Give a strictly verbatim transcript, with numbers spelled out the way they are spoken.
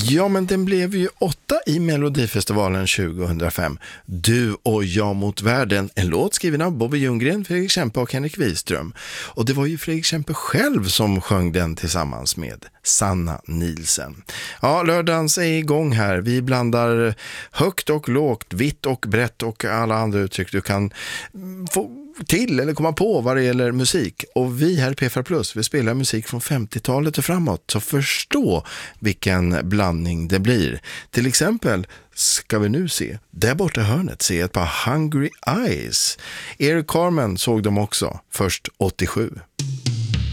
Ja, men den blev ju åtta i Melodifestivalen tjugohundrafem. Du och jag mot världen. En låt skriven av Bobby Ljunggren, Fredrik Kempe och Henrik Wiström. Och det var ju Fredrik Kempe själv som sjöng den tillsammans med Sanna Nielsen. Ja, lördagens är igång här. Vi blandar högt och lågt, vitt och brett och alla andra uttryck du kan få till eller komma på vad det gäller musik. Och vi här i P fyra Plus, vi spelar musik från femtiotalet och framåt, så förstå vilken blandning det blir. Till exempel ska vi nu se, där borta hörnet, se ett par Hungry Eyes. Eric Carmen såg dem också, först åttiosju.